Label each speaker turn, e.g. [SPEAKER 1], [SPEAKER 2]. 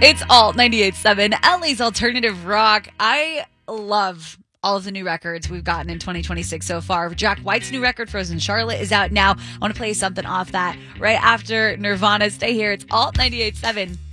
[SPEAKER 1] It's Alt 98.7, LA's alternative rock. I love all of the new records we've gotten in 2026 so far. Jack White's new record, Frozen Charlotte, is out now. I want to play something off that right after Nirvana. Stay here. It's Alt 98.7,